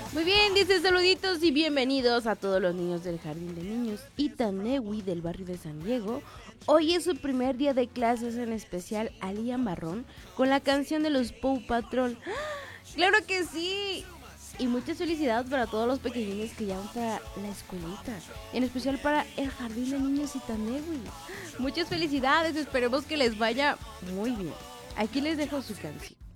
Muy bien, dice saluditos y bienvenidos a todos los niños del Jardín de Niños Itanewi del barrio de San Diego. Hoy es su primer día de clases, en especial a Liam Marrón con la canción de los Paw Patrol. ¡Ah! ¡Claro que sí! Y muchas felicidades para todos los pequeñines que ya van para la escuelita, en especial para el Jardín de Niños Itanewi. Muchas felicidades, esperemos que les vaya muy bien. Aquí les dejo su canción.